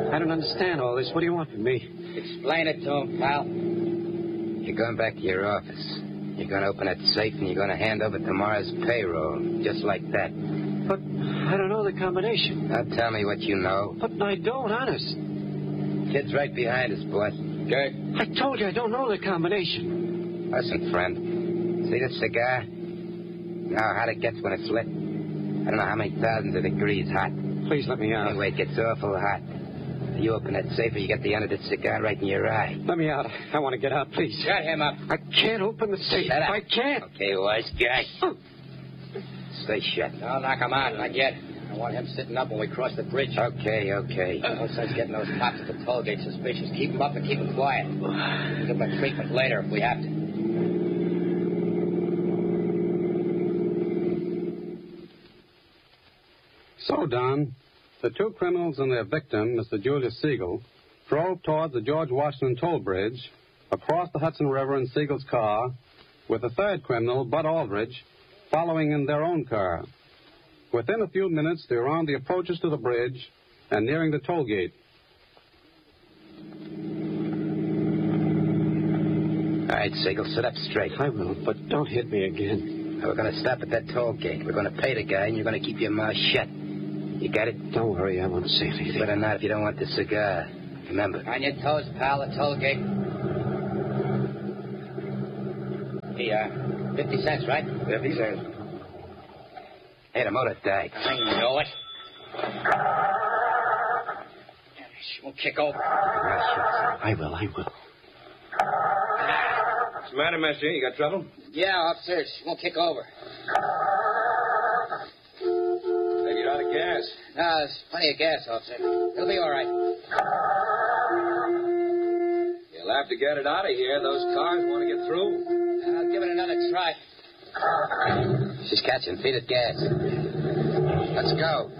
I don't understand all this. What do you want from me? Explain it to him, pal. You're going back to your office. You're going to open that safe and you're going to hand over tomorrow's payroll, just like that. But I don't know the combination. Now tell me what you know. But I don't, honest. Kid's right behind us, boss. Good. I told you I don't know the combination. Listen, friend. See this cigar? You know how hot it gets when it's lit? I don't know how many thousands of degrees hot. Please let me out. Anyway, it gets awful hot. You open that safe and you get the end of the cigar right in your eye. Let me out. I want to get out, please. Shut him up. I can't open the safe. Shut up. I can't. Okay, wise guy. Stay shut. Don't knock him out, not yet. I want him sitting up when we cross the bridge. Okay. No sense getting those cops at the toll gate suspicious. Keep him up and keep him quiet. Give him a treatment later if we have to. So, Don, the two criminals and their victim, Mr. Julius Siegel, drove toward the George Washington toll bridge, across the Hudson River in Siegel's car, with the third criminal, Bud Aldridge, following in their own car. Within a few minutes, they were on the approaches to the bridge and nearing the toll gate. All right, Siegel, sit up straight. I will, but don't hit me again. We're going to stop at that toll gate. We're going to pay the guy, and you're going to keep your mouth shut. You got it? Don't worry, I won't say anything. Better not if you don't want the cigar. Remember. On your toes, pal, the toll gate. Here, 50 cents, right? 50 cents. Hey, the motor died. I know it. She won't kick over. I will. What's the matter, mister? You got trouble? Yeah, officer. She won't kick over. Maybe you're out of gas. No, there's plenty of gas, officer. It'll be all right. You'll have to get it out of here. Those cars want to get through. I'll give it another try. She's catching. Feed it gas. Let's go.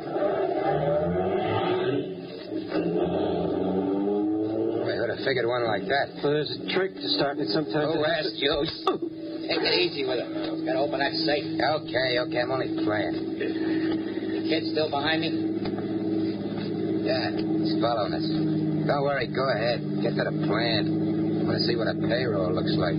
Wait, who'd have figured one like that? Well, there's a trick to starting it sometimes. Who asked you? Take it easy with her. Gotta open that safe. Okay, I'm only playing. The kid's still behind me? Yeah, he's following us. Don't worry, go ahead. Get to the plan. I want to see what a payroll looks like.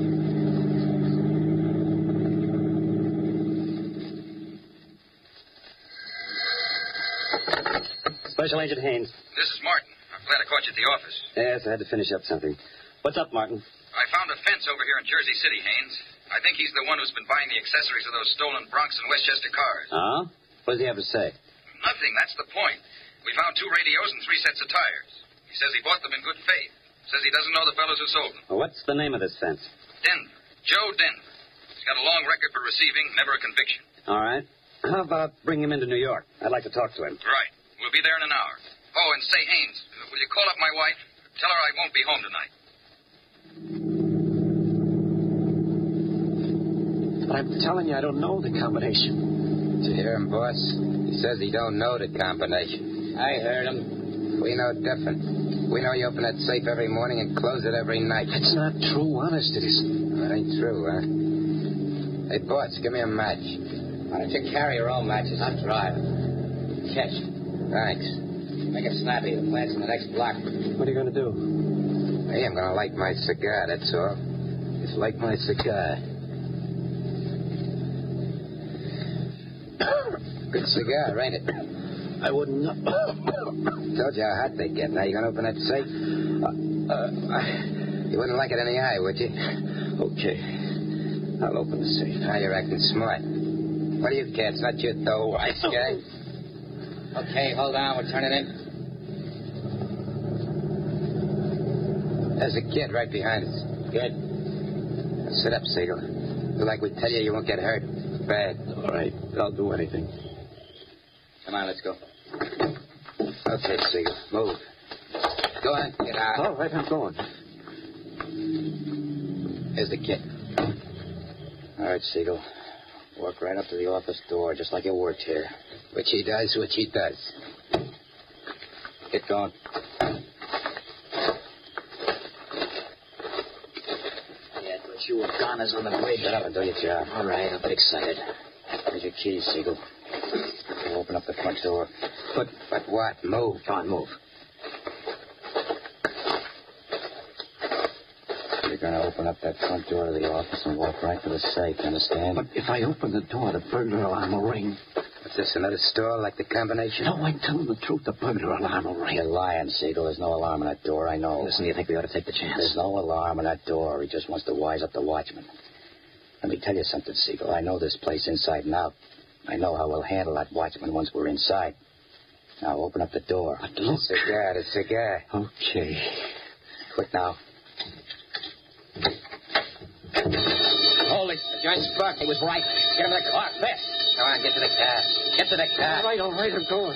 Special Agent Haynes. This is Martin. I'm glad I caught you at the office. Yes, I had to finish up something. What's up, Martin? I found a fence over here in Jersey City, Haynes. I think he's the one who's been buying the accessories of those stolen Bronx and Westchester cars. Oh? What does he have to say? Nothing, that's the point. We found 2 radios and 3 sets of tires. He says he bought them in good faith. Says he doesn't know the fellows who sold them. Well, what's the name of this fence? Denver. Joe Denver. He's got a long record for receiving, never a conviction. All right. How about bring him into New York? I'd like to talk to him. Right. We'll be there in an hour. Oh, and say, Haynes, will you call up my wife? Tell her I won't be home tonight. But I'm telling you, I don't know the combination. Did you hear him, boss? He says he don't know the combination. I heard him. We know different. We know you open that safe every morning and close it every night. That's not true. Honest, it isn't. That ain't true, huh? Hey, boss, give me a match. Why don't you carry your own matches? I'm driving. Catch. Thanks. Make it snappy. The plant's in the next block. What are you going to do? Hey, I'm going to light my cigar, that's all. Just light my cigar. Good cigar, ain't it? I wouldn't know. Told you how hot they get. Now you going to open that safe? You wouldn't like it in the eye, would you? Okay. I'll open the safe. Now you're acting smart. What do you care? It's not your dough, wise guy. Okay, hold on. We're turning in. There's a kid right behind us. Good. Now sit up, Siegel. Do like we tell you, you won't get hurt. Bad. All right. I'll do anything. Come on, let's go. Okay, Siegel. Move. Go on. Get out. All right, I'm going. Here's the kid. All right, Siegel. Walk right up to the office door, just like you worked here. Which he does. Get going. Yeah, but you were goners on the bridge. Get up and do your job. All right, I'm excited. Here's your keys, Siegel. We'll open up the front door. But what? Move. Come on, move. going to open up that front door of the office and walk right to the safe, understand? But if I open the door, the burglar alarm will ring. What's this, another store like the combination? No, I'm telling the truth. The burglar alarm will ring. You're lying, Siegel. There's no alarm on that door, I know. Listen, you think we ought to take the chance? There's no alarm on that door. He just wants to wise up the watchman. Let me tell you something, Siegel. I know this place inside and out. I know how we'll handle that watchman once we're inside. Now, open up the door. But look. The cigar. Okay. Quick now. Hold it. The joint's sparked. He was right. Get him in the car, fast. Come on, get to the car. Get to the car. All right, I'm going.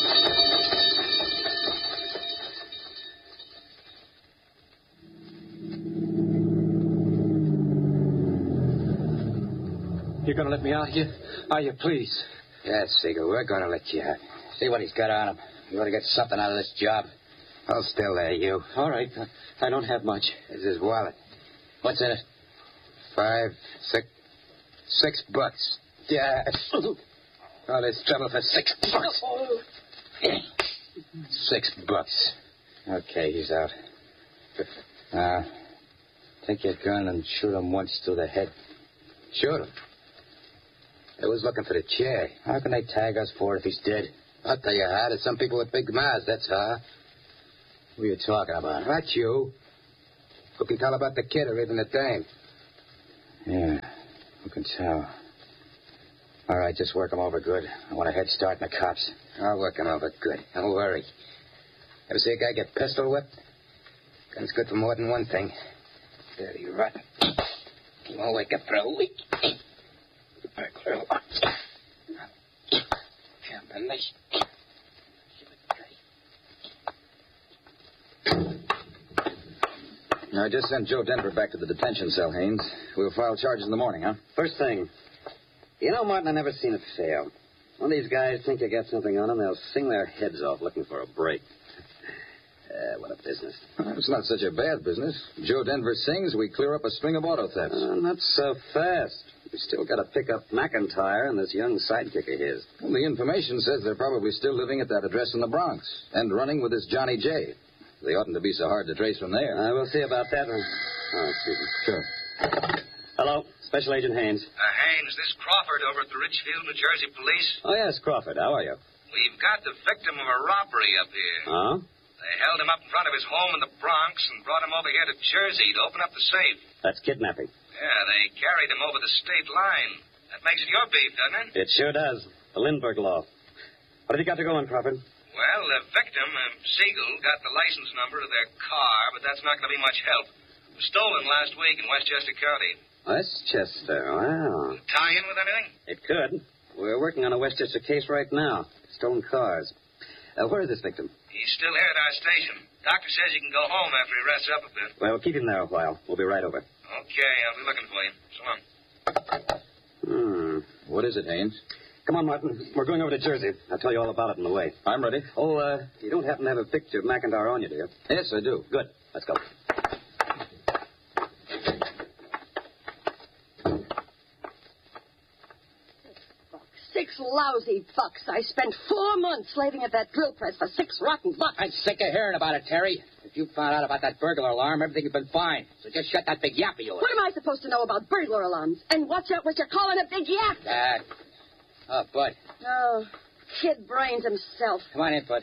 You're going to let me out here? Are you, please? Yes, Siegel, we're going to let you out. See what he's got on him. You ought to get something out of this job. Hold still there, you. All right. I don't have much. Here's his wallet. What's in it? $6 bucks. Yeah. All this trouble for $6. $6. Okay, he's out. Take your gun and shoot him once through the head. Shoot him. They was looking for the chair. How can they tag us for it if he's dead? I'll tell you how. There's some people with big mouths, that's how. Who are you talking about? Not you. Who can tell about the kid or even the dame? Yeah, who can tell? All right, just work him over good. I want a head start in the cops. I'll work him over good. Don't worry. Ever see a guy get pistol whipped? Gun's good for more than one thing. Dirty rotten. He won't wake up for a week. Burglar. Combination. I just sent Joe Denver back to the detention cell, Haynes. We'll file charges in the morning, huh? First thing. You know, Martin, I've never seen it fail. One of these guys think you got something on them, they'll sing their heads off looking for a break. What a business. It's not such a bad business. Joe Denver sings, we clear up a string of auto thefts. Not so fast. We still got to pick up McIntyre and this young sidekick of his. Well, the information says they're probably still living at that address in the Bronx and running with this Johnny J. They oughtn't to be so hard to trace from there. We'll see about that. Excuse me. Sure. Hello, Special Agent Haynes. Haynes, this Crawford over at the Richfield, New Jersey police. Oh, yes, Crawford. How are you? We've got the victim of a robbery up here. Huh? They held him up in front of his home in the Bronx and brought him over here to Jersey to open up the safe. That's kidnapping. Yeah, they carried him over the state line. That makes it your beef, doesn't it? It sure does. The Lindbergh law. What have you got to go on, Crawford? Well, the victim, Siegel, got the license number of their car, but that's not going to be much help. It was stolen last week in Westchester County. Westchester, wow. Tie in with anything? It could. We're working on a Westchester case right now. Stolen cars. Where is this victim? He's still here at our station. Doctor says he can go home after he rests up a bit. Well, keep him there a while. We'll be right over. Okay, I'll be looking for you. So long. What is it, Haynes? Come on, Martin. We're going over to Jersey. I'll tell you all about it on the way. I'm ready. Oh, you don't happen to have a picture of McIntyre on you, do you? Yes, I do. Good. Let's go. $6 lousy bucks. I spent 4 months slaving at that drill press for $6 rotten bucks. I'm sick of hearing about it, Terry. If you found out about that burglar alarm, everything had been fine. So just shut that big yap of yours. What am I supposed to know about burglar alarms? And watch out what you're calling a big yap. Dad. Oh, Bud. Oh, kid brains himself. Come on in, Bud.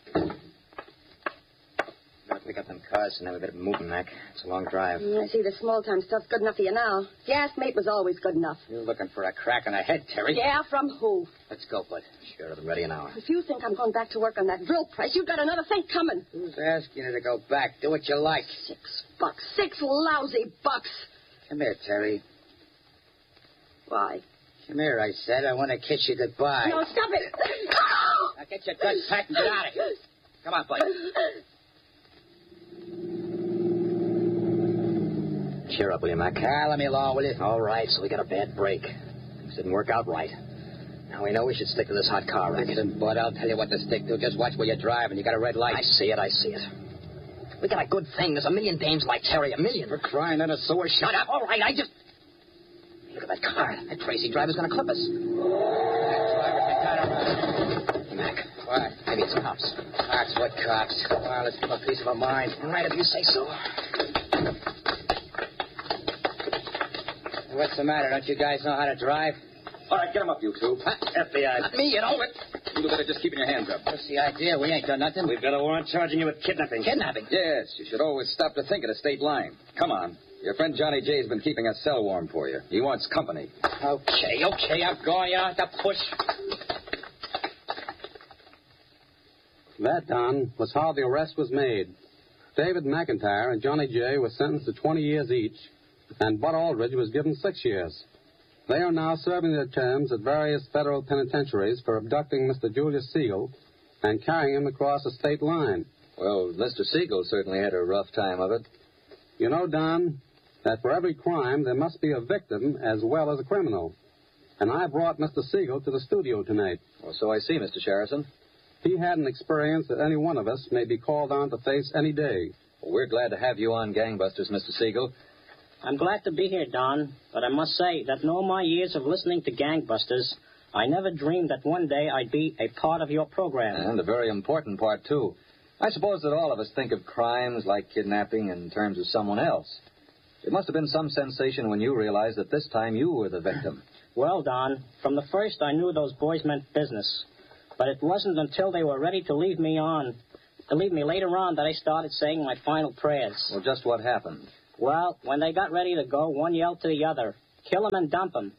Gotta pick up them cars and have a bit of moving, Mac. It's a long drive. I see the small-time stuff's good enough for you now. Gas mate was always good enough. You're looking for a crack on the head, Terry. Yeah, from who? Let's go, Bud. Sure, I'll be ready in an hour. If you think I'm going back to work on that drill press, you've got another thing coming. Who's asking you to go back? Do what you like. $6. $6 lousy bucks. Come here, Terry. Why? Come here, I said. I want to kiss you goodbye. No, stop it. Now get your guns packed and get out of here. Come on, Bud. Cheer up, will you, Mac? Let me alone, will you? All right, so we got a bad break. Things didn't work out right. Now we know we should stick to this hot car racket. Listen, Bud, I'll tell you what to stick to. Just watch where you're driving. You got a red light. I see it. We got a good thing. There's a million dames like Terry, a million. For crying under sewer. Shut up. All right, Look at that car. That crazy driver's going to clip us. Mac. What? Maybe it's cops. Cops? What cops? Well, let's keep a piece of a mind. All right, if you say so. What's the matter? Don't you guys know how to drive? All right, get him up, you two. FBI. Not me, you know. You better just keep your hands up. What's the idea? We ain't done nothing. We've got a warrant charging you with kidnapping. Kidnapping? Yes, you should always stop to think of the state line. Come on. Your friend Johnny J's been keeping a cell warm for you. He wants company. Okay, I'm going. You don't have to push. That, Don, was how the arrest was made. David McIntyre and Johnny J were sentenced to 20 years each, and Bud Aldridge was given 6 years. They are now serving their terms at various federal penitentiaries for abducting Mr. Julius Siegel and carrying him across the state line. Well, Mr. Siegel certainly had a rough time of it. You know, Don, that for every crime there must be a victim as well as a criminal. And I brought Mr. Siegel to the studio tonight. Well, so I see, Mr. Sherrison. He had an experience that any one of us may be called on to face any day. Well, we're glad to have you on Gangbusters, Mr. Siegel. I'm glad to be here, Don, but I must say that in all my years of listening to Gangbusters, I never dreamed that one day I'd be a part of your program. And a very important part, too. I suppose that all of us think of crimes like kidnapping in terms of someone else. It must have been some sensation when you realized that this time you were the victim. Well, Don, from the first I knew those boys meant business. But it wasn't until they were ready to leave me later on that I started saying my final prayers. Well, just what happened? Well, when they got ready to go, one yelled to the other, "Kill him and dump him."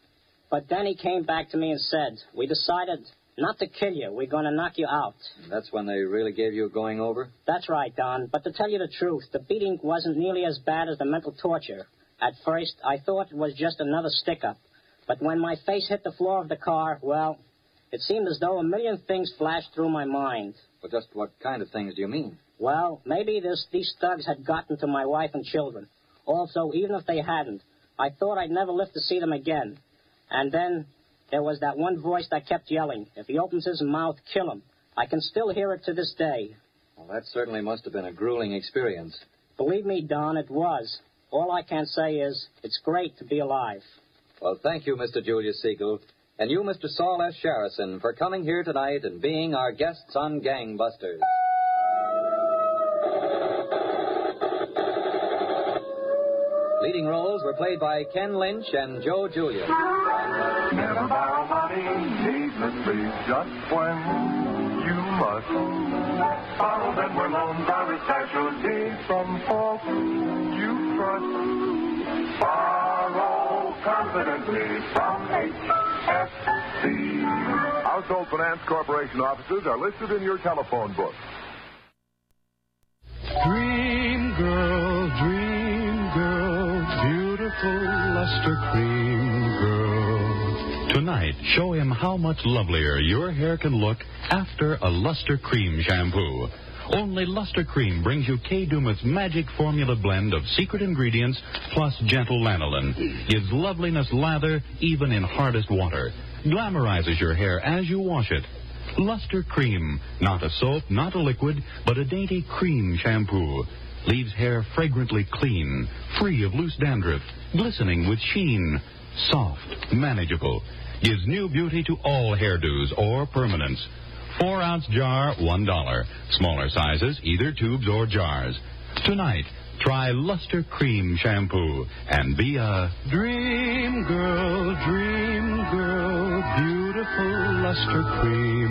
But then he came back to me and said, "We decided not to kill you. We're going to knock you out." That's when they really gave you a going over? That's right, Don. But to tell you the truth, the beating wasn't nearly as bad as the mental torture. At first, I thought it was just another stick-up. But when my face hit the floor of the car, well, it seemed as though a million things flashed through my mind. Well, just what kind of things do you mean? Well, maybe these thugs had gotten to my wife and children. Also, even if they hadn't, I thought I'd never live to see them again. And then there was that one voice that kept yelling, "If he opens his mouth, kill him." I can still hear it to this day. Well, that certainly must have been a grueling experience. Believe me, Don, it was. All I can say is, it's great to be alive. Well, thank you, Mr. Julius Siegel, and you, Mr. Saul S. Sherrison, for coming here tonight and being our guests on Gangbusters. Leading roles were played by Ken Lynch and Joe Julius. Never borrow money needlessly, just when you must. Borrow them where loans are a specialty from folks you trust. Borrow confidently from HFC. Household Finance Corporation offices are listed in your telephone book. Dream girl, beautiful luster cream girl. Tonight, show him how much lovelier your hair can look after a Luster Cream shampoo. Only Luster Cream brings you Kay Daumit's magic formula blend of secret ingredients plus gentle lanolin. Gives loveliness lather even in hardest water. Glamorizes your hair as you wash it. Luster Cream, not a soap, not a liquid, but a dainty cream shampoo. Leaves hair fragrantly clean, free of loose dandruff, glistening with sheen, soft, manageable. Gives new beauty to all hairdos or permanents. 4-ounce jar, $1. Smaller sizes, either tubes or jars. Tonight, try Luster Cream shampoo and be a dream girl, beautiful Luster Cream.